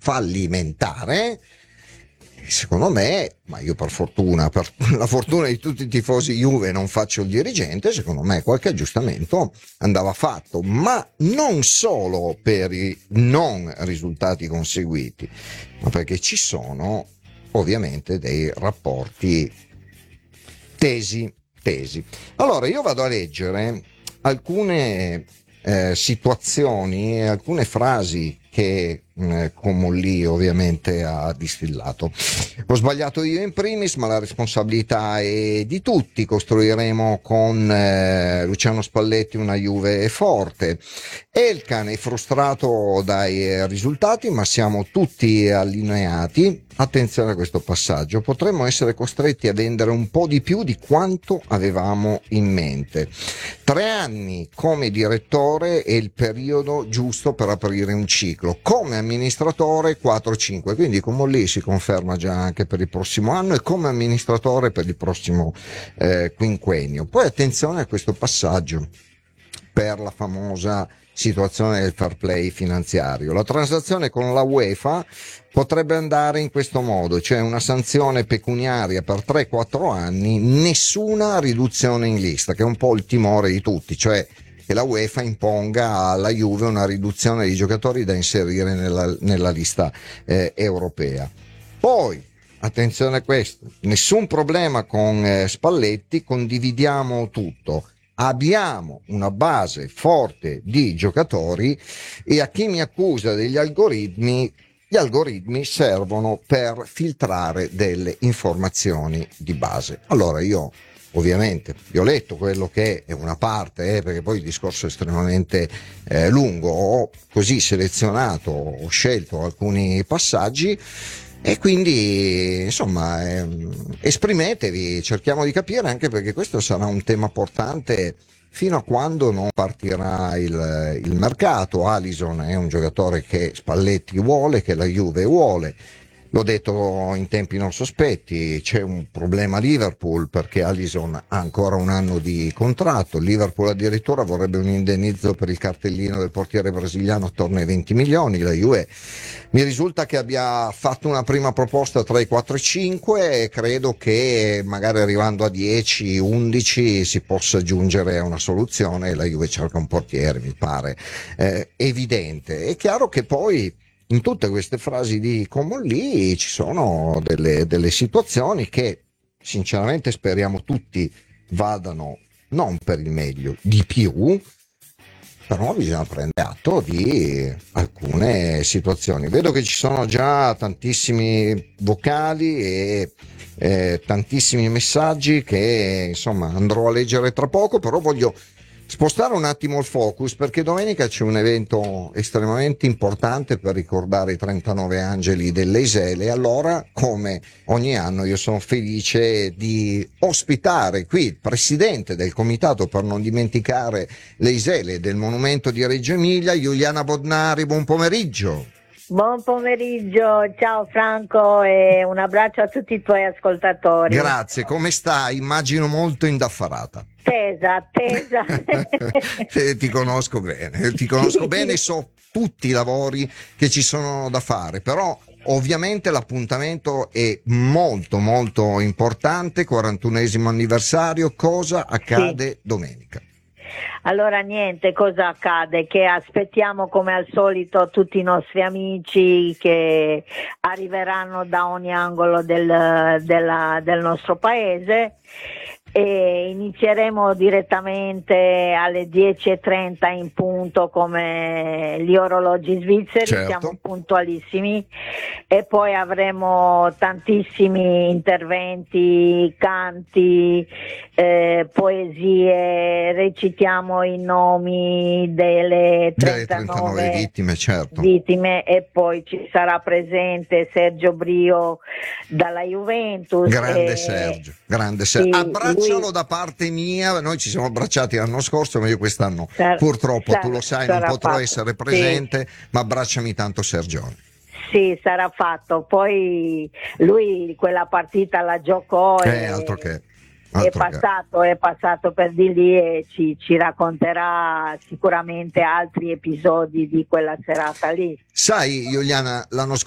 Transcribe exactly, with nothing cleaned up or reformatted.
fallimentare. Secondo me, ma io per fortuna, per la fortuna di tutti i tifosi Juve non faccio il dirigente, secondo me qualche aggiustamento andava fatto, ma non solo per i non risultati conseguiti, ma perché ci sono ovviamente dei rapporti tesi, tesi. Allora io vado a leggere alcune eh, situazioni, alcune frasi che eh, Comolli ovviamente ha distillato. Ho sbagliato io in primis, ma la responsabilità è di tutti. Costruiremo con eh, Luciano Spalletti una Juve forte. Elkan è frustrato dai eh, risultati, ma siamo tutti allineati. Attenzione a questo passaggio, potremmo essere costretti a vendere un po' di più di quanto avevamo in mente. Tre anni come direttore è il periodo giusto per aprire un ciclo, come amministratore quattro cinque, quindi come lì si conferma già anche per il prossimo anno e come amministratore per il prossimo eh, quinquennio. Poi attenzione a questo passaggio per la famosa situazione del fair play finanziario. La transazione con la UEFA potrebbe andare in questo modo, cioè una sanzione pecuniaria per tre quattro anni, nessuna riduzione in lista, che è un po' il timore di tutti, cioè che la UEFA imponga alla Juve una riduzione di giocatori da inserire nella, nella lista eh, europea. Poi attenzione a questo, nessun problema con eh, Spalletti, condividiamo tutto. Abbiamo una base forte di giocatori e a chi mi accusa degli algoritmi, gli algoritmi servono per filtrare delle informazioni di base. Allora io ovviamente vi ho letto quello che è una parte, eh, perché poi il discorso è estremamente eh, lungo, ho così selezionato, ho scelto alcuni passaggi. E quindi insomma ehm, esprimetevi, cerchiamo di capire, anche perché questo sarà un tema portante fino a quando non partirà il, il mercato. Alisson è un giocatore che Spalletti vuole, che la Juve vuole. L'ho detto in tempi non sospetti, c'è un problema a Liverpool perché Alisson ha ancora un anno di contratto. Liverpool addirittura vorrebbe un indennizzo per il cartellino del portiere brasiliano attorno ai venti milioni. La Juve mi risulta che abbia fatto una prima proposta tra i quattro e cinque e credo che magari arrivando a dieci undici si possa giungere a una soluzione e la Juve cerca un portiere, mi pare eh, evidente. È chiaro che poi in tutte queste frasi di Comolli ci sono delle, delle situazioni che sinceramente speriamo tutti vadano non per il meglio, di più, però bisogna prendere atto di alcune situazioni. Vedo che ci sono già tantissimi vocali e eh, tantissimi messaggi che insomma andrò a leggere tra poco, però voglio spostare un attimo il focus perché domenica c'è un evento estremamente importante per ricordare i trentanove angeli dell'Eisele e allora, come ogni anno, io sono felice di ospitare qui il presidente del comitato per non dimenticare l'Eisele del monumento di Reggio Emilia, Giuliana Bodnari. Buon pomeriggio. Buon pomeriggio, ciao Franco e un abbraccio a tutti i tuoi ascoltatori. Grazie, come stai? Immagino molto indaffarata. Tesa, tesa. Ti conosco bene, ti conosco bene, so tutti i lavori che ci sono da fare, però ovviamente l'appuntamento è molto molto importante, quarantunesimo anniversario, cosa accade sì. domenica? Allora niente, cosa accade? Che aspettiamo come al solito tutti i nostri amici che arriveranno da ogni angolo del, della, del nostro paese e inizieremo direttamente alle dieci e trenta in punto come gli orologi svizzeri, certo. Siamo puntualissimi e poi avremo tantissimi interventi, canti, eh, poesie, recitiamo i nomi delle trentanove, trentanove vittime, certo. vittime e poi ci sarà presente Sergio Brio dalla Juventus. Grande e, Sergio, grande Sergio. Sì, Abbraccialo lui... da parte mia, noi ci siamo abbracciati l'anno scorso, ma io quest'anno Sar- purtroppo, sar- tu lo sai, non potrò fatto. essere presente, sì. Ma abbracciami tanto Sergione. Sì, sarà fatto. Poi lui quella partita la giocò eh, e altro che, altro è passato, che. è passato per di lì e ci, ci racconterà sicuramente altri episodi di quella serata lì. Sai, Giuliana, l'anno scorso